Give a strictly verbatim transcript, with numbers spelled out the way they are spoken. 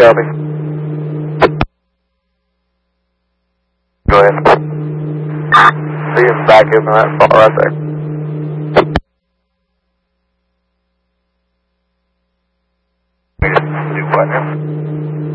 copy. Go ahead. See you back in that spot right there. Do what now?